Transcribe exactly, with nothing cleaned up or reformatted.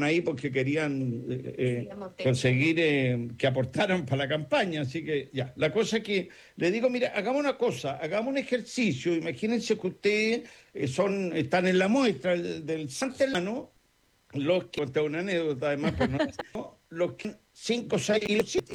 estaban ahí porque querían eh, eh, conseguir eh, que aportaran para la campaña, así que ya. La cosa es que le digo, mira, hagamos una cosa, hagamos un ejercicio, imagínense que ustedes eh, son, están en la muestra del, del Santelano, los que, conté una anécdota además, pero no, los que cinco, seis